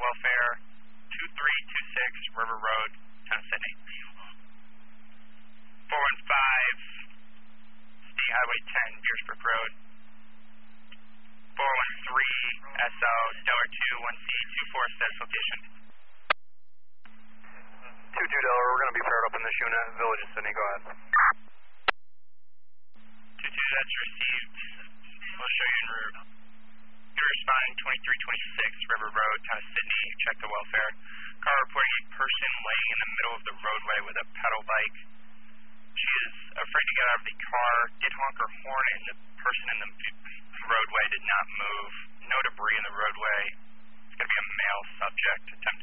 welfare, 2326 River Road, Town of Sydney. 415 State Highway 10, Deersbrook Road. 413 SO Delaware 21C 24 status location. 22 Delaware, we're going to be paired up in this unit, Village of Sydney, go ahead. 22, that's received. We'll show you en route. You're responding 2326 River Road, Town of Sydney. Check the welfare. Car reporting a person laying in the middle of the roadway with a pedal bike. She is afraid to get out of the car, did honk her horn, and the person in the roadway did not move. No debris in the roadway. It's going to be a male subject.